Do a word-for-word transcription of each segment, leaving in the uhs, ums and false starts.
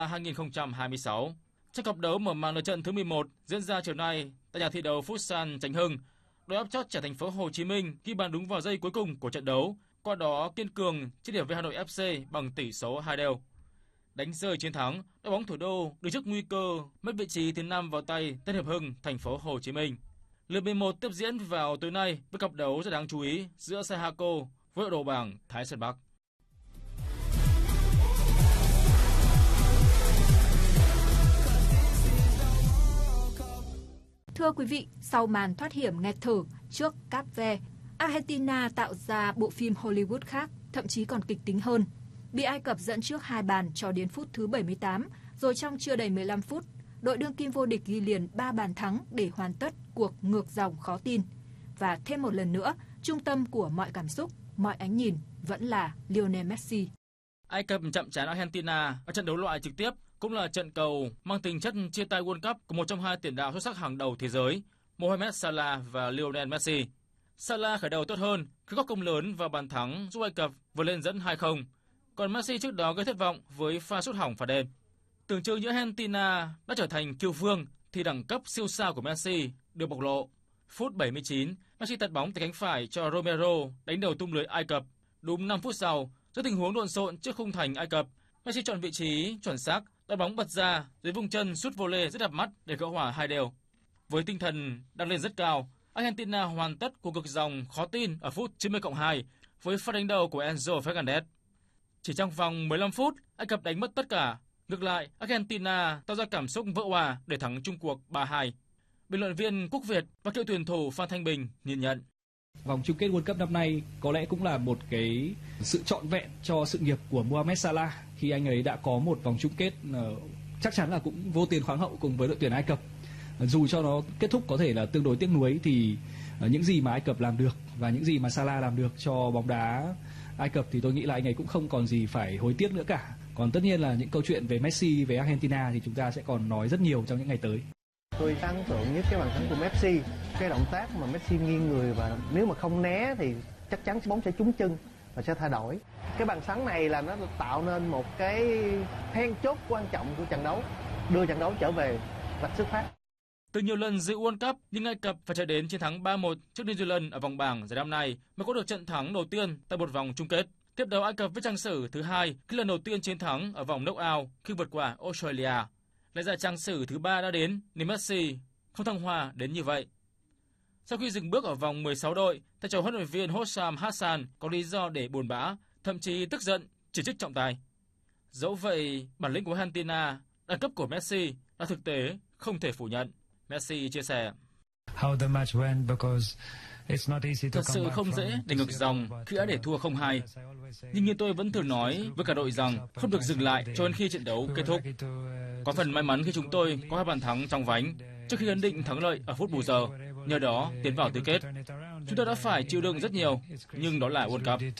hai không hai sáu. Trong cặp đấu mở màn lượt trận thứ mười một diễn ra chiều nay tại nhà thi đấu Futsal Chánh Hưng, đội áp chót trẻ thành phố Hồ Chí Minh ghi bàn đúng vào giây cuối cùng của trận đấu, qua đó kiên cường chia điểm với Hà Nội ép xê bằng tỷ số hai đều. Đánh rơi chiến thắng, đội bóng thủ đô đứng trước nguy cơ mất vị trí thứ năm vào tay Tân Hiệp Hưng thành phố Hồ Chí Minh. Lượt mười một tiếp diễn vào tối nay với cặp đấu rất đáng chú ý giữa Sahaco với đội đầu bảng Thái Sơn Bắc. Thưa quý vị, sau màn thoát hiểm nghẹt thở trước Cape Verde, Argentina tạo ra bộ phim Hollywood khác, thậm chí còn kịch tính hơn. Bị Ai Cập dẫn trước hai bàn cho đến phút thứ bảy mươi tám, rồi trong chưa đầy mười lăm phút, đội đương kim vô địch ghi liền ba bàn thắng để hoàn tất cuộc ngược dòng khó tin. Và thêm một lần nữa, trung tâm của mọi cảm xúc, mọi ánh nhìn vẫn là Lionel Messi. Ai Cập chạm trán Argentina ở trận đấu loại trực tiếp cũng là trận cầu mang tính chất chia tay World Cup của một trong hai tiền đạo xuất sắc hàng đầu thế giới, Mohamed Salah và Lionel Messi. Salah khởi đầu tốt hơn khi góp công lớn vào bàn thắng giúp Ai Cập vượt lên dẫn hai không, còn Messi trước đó gây thất vọng với pha sút hỏng phạt đền. Tưởng chừng như Argentina đã trở thành kiêu vương thì đẳng cấp siêu sao của Messi được bộc lộ. Phút bảy mươi chín, Messi tạt bóng từ cánh phải cho Romero đánh đầu tung lưới Ai Cập. Đúng năm phút sau, giữa tình huống lộn xộn trước khung thành Ai Cập, Messi chọn vị trí chuẩn xác, đặt bóng bật ra dưới vùng chân sút volley rất đẹp mắt để gỡ hòa hai đều. Với tinh thần đang lên rất cao, Argentina hoàn tất cuộc ngược dòng khó tin ở phút chín mươi cộng hai với pha đánh đầu của Enzo Fernandez. Chỉ trong vòng mười lăm phút, Ai Cập đánh mất tất cả. Ngược lại, Argentina tạo ra cảm xúc vỡ hòa để thắng chung cuộc ba hai. Bình luận viên Quốc Việt và cựu tuyển thủ Phan Thanh Bình nhìn nhận. Vòng chung kết World Cup năm nay có lẽ cũng là một cái sự trọn vẹn cho sự nghiệp của Mohamed Salah khi anh ấy đã có một vòng chung kết uh, chắc chắn là cũng vô tiền khoáng hậu cùng với đội tuyển Ai Cập. Uh, dù cho nó kết thúc có thể là tương đối tiếc nuối thì uh, những gì mà Ai Cập làm được và những gì mà Salah làm được cho bóng đá Ai Cập thì tôi nghĩ là anh ấy cũng không còn gì phải hối tiếc nữa cả. Còn tất nhiên là những câu chuyện về Messi, về Argentina thì chúng ta sẽ còn nói rất nhiều trong những ngày tới. Tôi ấn tượng nhất cái bàn thắng của Messi, cái động tác mà Messi nghiêng người và nếu mà không né thì chắc chắn bóng sẽ trúng chân và sẽ thay đổi. Cái bàn thắng này là nó tạo nên một cái then chốt quan trọng của trận đấu, đưa trận đấu trở về vạch xuất phát. Từ nhiều lần dự World Cup, nhưng Ai Cập phải chờ đến chiến thắng ba một trước New Zealand ở vòng bảng giải năm nay mới có được trận thắng đầu tiên tại một vòng chung kết. Tiếp đầu Ai Cập với trang sử thứ hai khi lần đầu tiên chiến thắng ở vòng knock-out khi vượt qua Australia. Lại ra trang sử thứ ba đã đến nên Messi không thăng hoa đến như vậy. Sau khi dừng bước ở vòng mười sáu đội, thầy trò huấn luyện viên Hossam Hassan có lý do để buồn bã, thậm chí tức giận, chỉ trích trọng tài. Dẫu vậy, bản lĩnh của Argentina, đẳng cấp của Messi là thực tế không thể phủ nhận. Messi chia sẻ. Thật sự không dễ để ngược dòng khi đã để thua không hai. Nhưng như tôi vẫn thường nói với cả đội rằng không được dừng lại cho đến khi trận đấu kết thúc. Có phần may mắn khi chúng tôi có hai bàn thắng trong vánh trước khi ấn định thắng lợi ở phút bù giờ. Nhờ đó tiến vào tứ kết. Chúng tôi đã phải chịu đựng rất nhiều, nhưng đó là World Cup.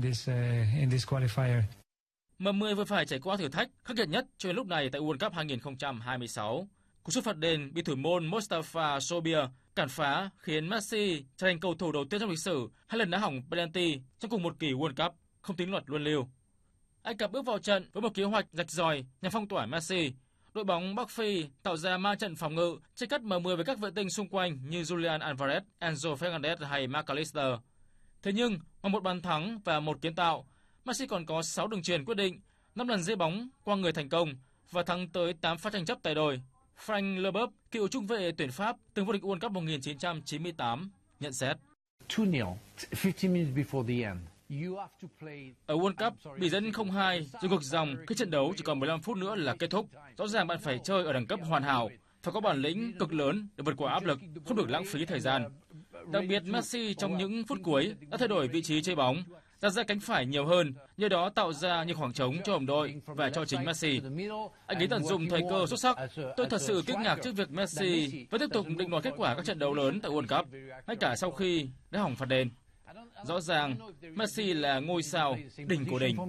em mười vừa phải trải qua thử thách khắc nghiệt nhất cho đến lúc này tại World Cup hai không hai sáu. Cú sút phạt đền bị thủ môn Mustafa Sobir cản phá khiến Messi trở thành cầu thủ đầu tiên trong lịch sử hai lần đá hỏng penalty trong cùng một kỳ World Cup, không tính luật luân lưu. Ai Cập bước vào trận với một kế hoạch rạch ròi nhằm phong tỏa Messi. Đội bóng Bắc Phi tạo ra ma trận phòng ngự, chia cắt em mười với các vệ tinh xung quanh như Julian Alvarez, Enzo Fernandez hay McAllister. Thế nhưng, ngoài một bàn thắng và một kiến tạo, Messi còn có sáu đường chuyền quyết định, năm lần dây bóng qua người thành công và thắng tới tám pha tranh chấp tài đồi. Frank Leboeuf, cựu trung vệ tuyển Pháp, từng vô địch World Cup một nghìn chín trăm chín mươi tám, nhận xét. Ở World Cup, bị dẫn không hai rồi ngược dòng khi trận đấu chỉ còn mười lăm phút nữa là kết thúc. Rõ ràng bạn phải chơi ở đẳng cấp hoàn hảo, phải có bản lĩnh cực lớn để vượt qua áp lực, không được lãng phí thời gian. Đặc biệt Messi trong những phút cuối đã thay đổi vị trí chơi bóng, đặt ra cánh phải nhiều hơn, nhờ đó tạo ra những khoảng trống cho đồng đội và cho chính Messi. Anh ấy tận dụng thời cơ xuất sắc. Tôi thật sự kinh ngạc trước việc Messi vẫn tiếp tục định đoạt kết quả các trận đấu lớn tại World Cup, ngay cả sau khi đã hỏng phạt đền. Rõ ràng, Messi là ngôi sao đỉnh của đỉnh.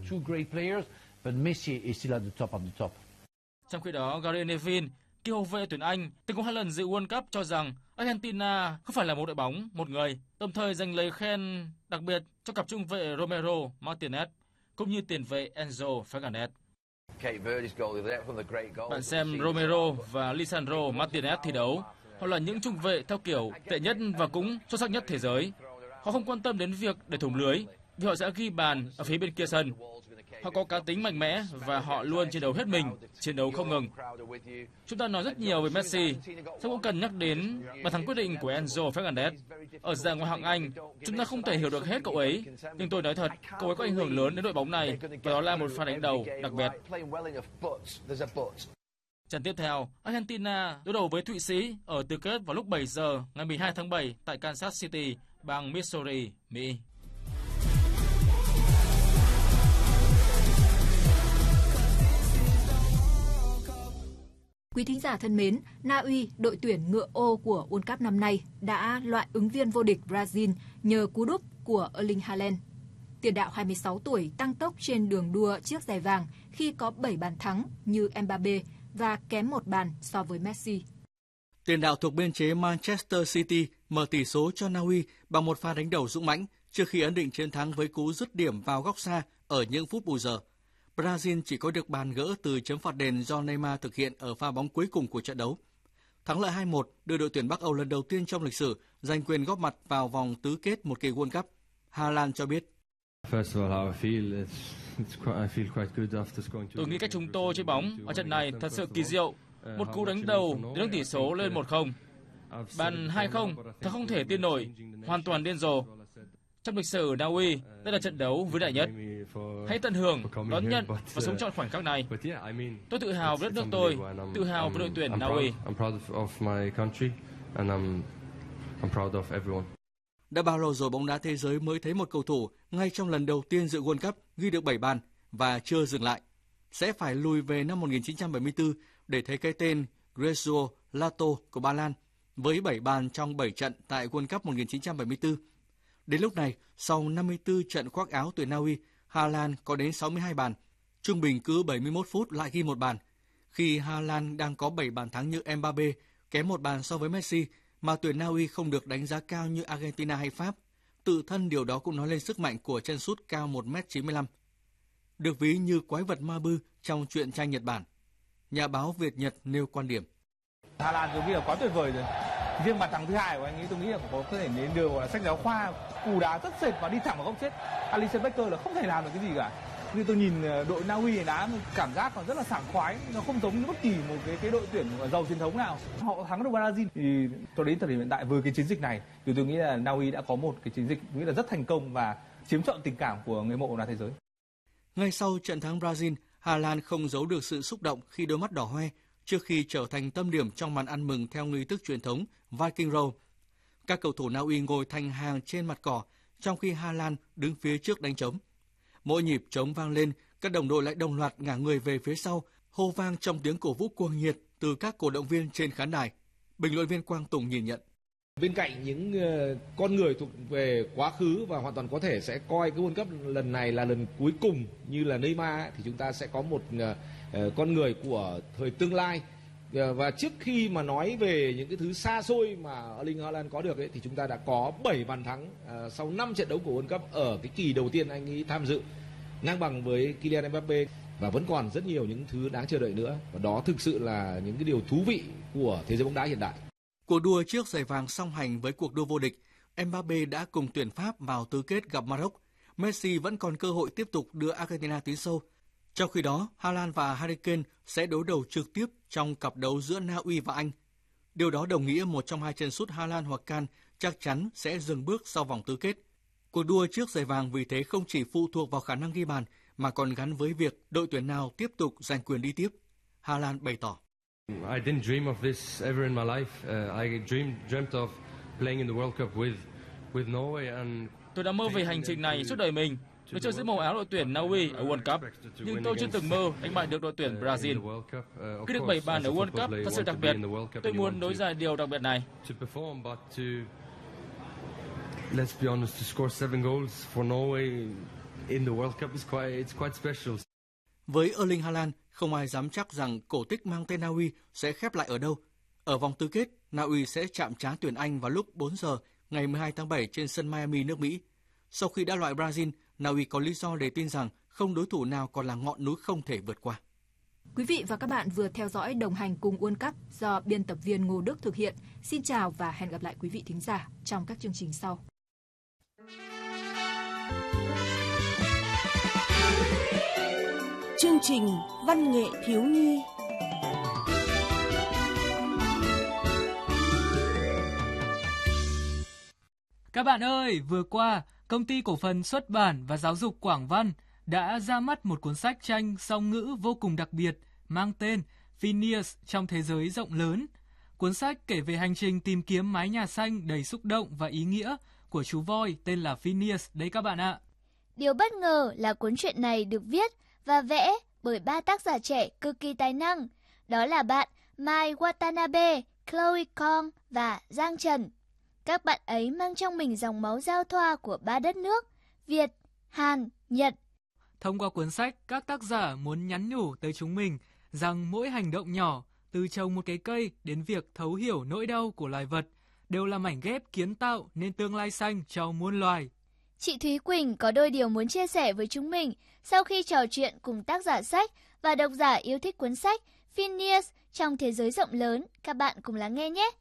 Trong khi đó, Gary Neville, cựu hậu vệ tuyển Anh, từng có hai lần dự World Cup cho rằng Argentina không phải là một đội bóng, một người, đồng thời dành lời khen đặc biệt cho cặp trung vệ Romero Martinez cũng như tiền vệ Enzo Fernandez. Bạn xem Romero và Lisandro Martinez thi đấu, họ là những trung vệ theo kiểu tệ nhất và cũng xuất sắc nhất thế giới. Họ không quan tâm đến việc để thủng lưới, vì họ sẽ ghi bàn ở phía bên kia sân. Họ có cá tính mạnh mẽ và họ luôn chiến đấu hết mình, chiến đấu không ngừng. Chúng ta nói rất nhiều về Messi, song cũng cần nhắc đến bàn thắng quyết định của Enzo Fernandez. Ở giải Ngoại hạng Anh, chúng ta không thể hiểu được hết cậu ấy, nhưng tôi nói thật, cậu ấy có ảnh hưởng lớn đến đội bóng này và đó là một pha đánh đầu đặc biệt. Trận tiếp theo, Argentina đối đầu với Thụy Sĩ ở tứ kết vào lúc bảy giờ ngày mười hai tháng bảy tại Kansas City, bang Missouri, Mỹ. Quý thính giả thân mến, Na Uy, đội tuyển ngựa ô của World Cup năm nay, đã loại ứng viên vô địch Brazil nhờ cú đúp của Erling Haaland. Tiền đạo hai mươi sáu tuổi tăng tốc trên đường đua chiếc giày vàng khi có bảy bàn thắng như Mbappé và kém một bàn so với Messi. Tiền đạo thuộc biên chế Manchester City mở tỷ số cho Na Uy bằng một pha đánh đầu dũng mãnh trước khi ấn định chiến thắng với cú dứt điểm vào góc xa ở những phút bù giờ. Brazil chỉ có được bàn gỡ từ chấm phạt đền do Neymar thực hiện ở pha bóng cuối cùng của trận đấu. Thắng lợi hai một đưa đội tuyển Bắc Âu lần đầu tiên trong lịch sử giành quyền góp mặt vào vòng tứ kết một kỳ World Cup. Haaland cho biết: Tôi nghĩ cách chúng tôi chơi bóng ở trận này thật sự kỳ diệu. Một cú đánh đầu để nâng tỷ số lên một không. Bàn hai không, thật không thể tin nổi, hoàn toàn điên rồ. Trong lịch sử Na Uy, đây là trận đấu vĩ đại nhất. Hãy tận hưởng, đón nhận và sống trọn khoảnh khắc này. Tôi tự hào với đất nước tôi, tự hào với đội tuyển Na Uy. Đã bao lâu rồi bóng đá thế giới mới thấy một cầu thủ ngay trong lần đầu tiên dự World Cup ghi được bảy bàn và chưa dừng lại. Sẽ phải lùi về năm một nghìn chín trăm bảy mươi tư để thấy cái tên Grezio Lato của Ba Lan với bảy bàn trong bảy trận tại World Cup một nghìn chín trăm bảy mươi tư. Đến lúc này, sau năm mươi tư trận khoác áo tuyển Na Uy, Haaland có đến sáu mươi hai bàn, trung bình cứ bảy mươi mốt phút lại ghi một bàn. Khi Haaland đang có bảy bàn thắng như Mbappé, kém một bàn so với Messi, mà tuyển Na Uy không được đánh giá cao như Argentina hay Pháp, tự thân điều đó cũng nói lên sức mạnh của chân sút cao một mét chín mươi lăm. Được ví như quái vật ma bư trong truyện tranh Nhật Bản. Nhà báo Việt Nhật nêu quan điểm: Haaland tôi nghĩ là quá tuyệt vời rồi. Riêng bàn thắng thứ hai của anh ấy tôi nghĩ là có thể đến đường gọi là sách giáo khoa, cú đá rất sệt và đi thẳng vào góc chết. Alisson Becker là không thể làm được cái gì cả. Như tôi nhìn đội Na Uy này đá cảm giác còn rất là sảng khoái, nó không giống như bất kỳ một cái cái đội tuyển giàu truyền thống nào. Họ thắng được Brazil thì cho đến thời điểm hiện tại với cái chiến dịch này thì tôi nghĩ là Na Uy đã có một cái chiến dịch nghĩ là rất thành công và chiếm trọn tình cảm của người mộ bóng đá thế giới. Ngay sau trận thắng Brazil, Haaland không giấu được sự xúc động khi đôi mắt đỏ hoe trước khi trở thành tâm điểm trong màn ăn mừng theo nghi thức truyền thống Viking Roll. Các cầu thủ Na Uy ngồi thành hàng trên mặt cỏ, trong khi Haaland đứng phía trước đánh trống. Mỗi nhịp trống vang lên, các đồng đội lại đồng loạt ngả người về phía sau, hô vang trong tiếng cổ vũ cuồng nhiệt từ các cổ động viên trên khán đài. Bình luận viên Quang Tùng nhìn nhận: Bên cạnh những uh, con người thuộc về quá khứ và hoàn toàn có thể sẽ coi cái World Cup lần này là lần cuối cùng như là Neymar, thì chúng ta sẽ có một uh, uh, con người của thời tương lai. Uh, và trước khi mà nói về những cái thứ xa xôi mà Erling Haaland có được ấy, thì chúng ta đã có bảy bàn thắng uh, sau năm trận đấu của World Cup ở cái kỳ đầu tiên anh ấy tham dự, ngang bằng với Kylian Mbappé, và vẫn còn rất nhiều những thứ đáng chờ đợi nữa, và đó thực sự là những cái điều thú vị của thế giới bóng đá hiện đại. Cuộc đua chiếc giày vàng song hành với cuộc đua vô địch, Mbappé đã cùng tuyển Pháp vào tứ kết gặp Maroc. Messi vẫn còn cơ hội tiếp tục đưa Argentina tiến sâu. Trong khi đó, Haaland và Harry Kane sẽ đối đầu trực tiếp trong cặp đấu giữa Na Uy và Anh. Điều đó đồng nghĩa một trong hai chân sút Haaland hoặc Kane chắc chắn sẽ dừng bước sau vòng tứ kết. Cuộc đua chiếc giày vàng vì thế không chỉ phụ thuộc vào khả năng ghi bàn mà còn gắn với việc đội tuyển nào tiếp tục giành quyền đi tiếp. Haaland bày tỏ: I didn't dream of this ever in my life. Uh, I dreamed dreamt of playing in the World Cup with with Norway and Tôi đã mơ về hành trình này suốt đời mình, được chơi giữa màu áo đội tuyển Na Uy ở World Cup, nhưng tôi chưa từng mơ đánh bại được đội tuyển Brazil. Khi được bảy bàn ở World Cup thật sự đặc biệt, tôi muốn nối dài điều đặc biệt này. Let's be honest, to score seven goals for Norway in the World Cup is quite it's quite special. Với Erling Haaland, không ai dám chắc rằng cổ tích mang tên Na Uy sẽ khép lại ở đâu. Ở vòng tứ kết, Na Uy sẽ chạm trán tuyển Anh vào lúc bốn giờ ngày mười hai tháng bảy trên sân Miami, nước Mỹ. Sau khi đã loại Brazil, Na Uy có lý do để tin rằng không đối thủ nào còn là ngọn núi không thể vượt qua. Quý vị và các bạn vừa theo dõi Đồng hành cùng World Cup do biên tập viên Ngô Đức thực hiện. Xin chào và hẹn gặp lại quý vị thính giả trong các chương trình sau. Chương trình Văn nghệ thiếu nhi. Các bạn ơi, vừa qua, Công ty Cổ phần Xuất bản và Giáo dục Quảng Văn đã ra mắt một cuốn sách tranh song ngữ vô cùng đặc biệt mang tên Phineas trong thế giới rộng lớn. Cuốn sách kể về hành trình tìm kiếm mái nhà xanh đầy xúc động và ý nghĩa của chú voi tên là Phineas đấy các bạn ạ. Điều bất ngờ là cuốn truyện này được viết và vẽ bởi ba tác giả trẻ cực kỳ tài năng. Đó là bạn Mai Watanabe, Chloe Kong và Giang Trần. Các bạn ấy mang trong mình dòng máu giao thoa của ba đất nước Việt, Hàn, Nhật. Thông qua cuốn sách, các tác giả muốn nhắn nhủ tới chúng mình rằng mỗi hành động nhỏ, từ trồng một cái cây đến việc thấu hiểu nỗi đau của loài vật, đều là mảnh ghép kiến tạo nên tương lai xanh cho muôn loài. Chị Thúy Quỳnh có đôi điều muốn chia sẻ với chúng mình sau khi trò chuyện cùng tác giả sách và độc giả yêu thích cuốn sách Phineas trong thế giới rộng lớn. Các bạn cùng lắng nghe nhé!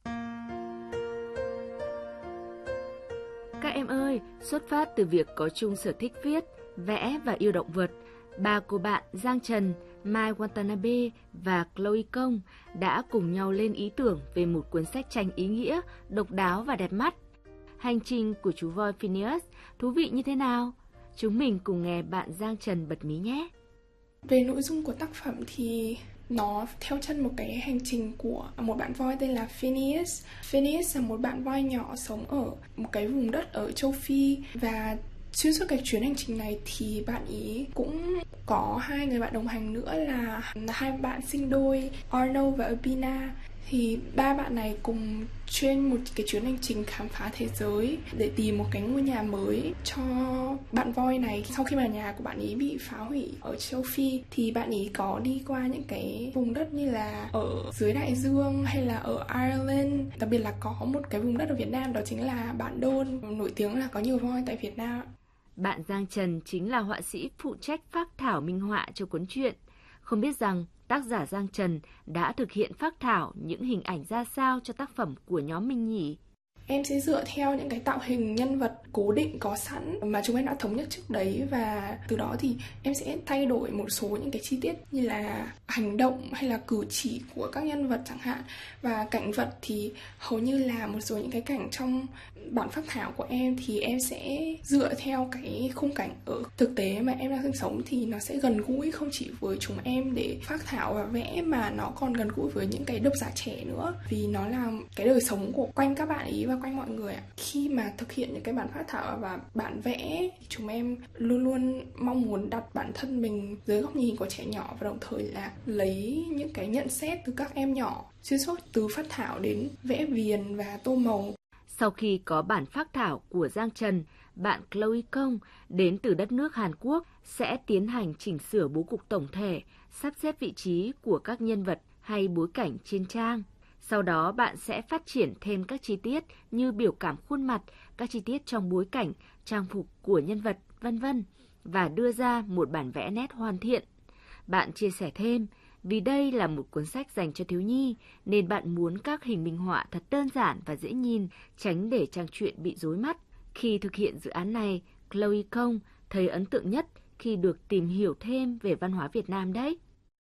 Các em ơi, xuất phát từ việc có chung sở thích viết, vẽ và yêu động vật, ba cô bạn Giang Trần, Mai Watanabe và Chloe Kong đã cùng nhau lên ý tưởng về một cuốn sách tranh ý nghĩa, độc đáo và đẹp mắt. Hành trình của chú voi Phineas thú vị như thế nào? Chúng mình cùng nghe bạn Giang Trần bật mí nhé! Về nội dung của tác phẩm thì nó theo chân một cái hành trình của một bạn voi tên là Phineas. Phineas là một bạn voi nhỏ sống ở một cái vùng đất ở châu Phi, và xuyên suốt cái chuyến hành trình này thì bạn ý cũng có hai người bạn đồng hành nữa là hai bạn sinh đôi Arnold và Urbina. Thì ba bạn này cùng trên một cái chuyến hành trình khám phá thế giới để tìm một cái ngôi nhà mới cho bạn voi này. Sau khi mà nhà của bạn ấy bị phá hủy ở châu Phi thì bạn ấy có đi qua những cái vùng đất như là ở dưới đại dương hay là ở Ireland. Đặc biệt là có một cái vùng đất ở Việt Nam, đó chính là Bản Đôn, nổi tiếng là có nhiều voi tại Việt Nam. Bạn Giang Trần chính là họa sĩ phụ trách phác thảo minh họa cho cuốn truyện. Không biết rằng tác giả Giang Trần đã thực hiện phác thảo những hình ảnh ra sao cho tác phẩm của nhóm mình nhỉ? Em sẽ dựa theo những cái tạo hình nhân vật cố định có sẵn mà chúng em đã thống nhất trước đấy, và từ đó thì em sẽ thay đổi một số những cái chi tiết như là hành động hay là cử chỉ của các nhân vật chẳng hạn. Và cảnh vật thì hầu như là một số những cái cảnh trong bản phác thảo của em thì em sẽ dựa theo cái khung cảnh ở thực tế mà em đang sinh sống, thì nó sẽ gần gũi không chỉ với chúng em để phác thảo và vẽ mà nó còn gần gũi với những cái độc giả trẻ nữa, vì nó là cái đời sống của quanh các bạn ấy và quanh mọi người. Khi mà thực hiện những cái bản phác thảo và bản vẽ thì chúng em luôn luôn mong muốn đặt bản thân mình dưới góc nhìn của trẻ nhỏ, và đồng thời là lấy những cái nhận xét từ các em nhỏ xuyên suốt từ phác thảo đến vẽ viền và tô màu. Sau khi có bản phác thảo của Giang Trần, bạn Chloe Kong đến từ đất nước Hàn Quốc sẽ tiến hành chỉnh sửa bố cục tổng thể, sắp xếp vị trí của các nhân vật hay bối cảnh trên trang. Sau đó bạn sẽ phát triển thêm các chi tiết như biểu cảm khuôn mặt, các chi tiết trong bối cảnh, trang phục của nhân vật, vân vân và đưa ra một bản vẽ nét hoàn thiện. Bạn chia sẻ thêm, vì đây là một cuốn sách dành cho thiếu nhi nên bạn muốn các hình minh họa thật đơn giản và dễ nhìn, tránh để trang truyện bị rối mắt. Khi thực hiện dự án này, Chloe Kong thấy ấn tượng nhất khi được tìm hiểu thêm về văn hóa Việt Nam đấy.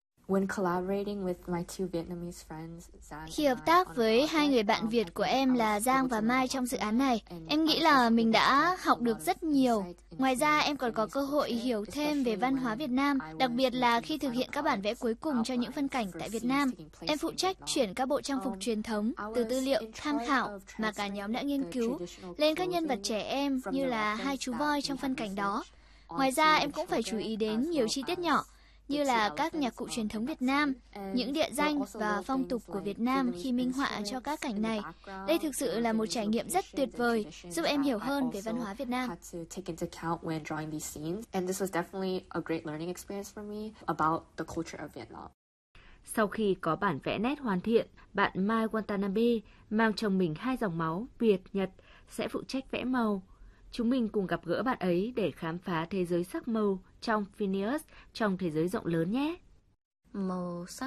Khi hợp tác với hai người bạn Việt của em là Giang và Mai trong dự án này, em nghĩ là mình đã học được rất nhiều. Ngoài ra, em còn có cơ hội hiểu thêm về văn hóa Việt Nam, đặc biệt là khi thực hiện các bản vẽ cuối cùng cho những phân cảnh tại Việt Nam. Em phụ trách chuyển các bộ trang phục truyền thống từ tư liệu tham khảo mà cả nhóm đã nghiên cứu lên các nhân vật trẻ em như là hai chú voi trong phân cảnh đó. Ngoài ra, em cũng phải chú ý đến nhiều chi tiết nhỏ, như là các nhạc cụ truyền thống Việt Nam, những địa danh và phong tục của Việt Nam khi minh họa cho các cảnh này. Đây thực sự là một trải nghiệm rất tuyệt vời, giúp em hiểu hơn về văn hóa Việt Nam. Sau khi có bản vẽ nét hoàn thiện, bạn Mai Watanabe mang trong mình hai dòng máu Việt, Nhật sẽ phụ trách vẽ màu. Chúng mình cùng gặp gỡ bạn ấy để khám phá thế giới sắc màu trong Phineas trong thế giới rộng lớn nhé. màu sắc